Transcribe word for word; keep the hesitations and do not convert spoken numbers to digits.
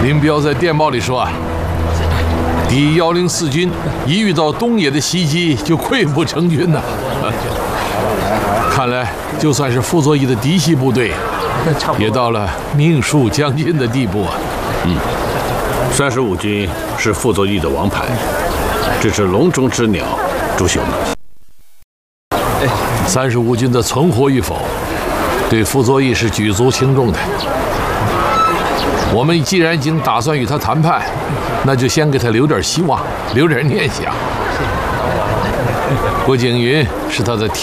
林彪在电报里说啊，第幺零四军一遇到东野的袭击就溃不成军呐。看来就算是傅作义的嫡系部队，也到了命数将尽的地步啊。 嗯，三十五军是傅作义的王牌，这是笼中之鸟，朱兄。 三十五军的存活与否，对傅作义是举足轻重的。我们既然已经打算与他谈判，那就先给他留点希望，留点念想。郭景云是他的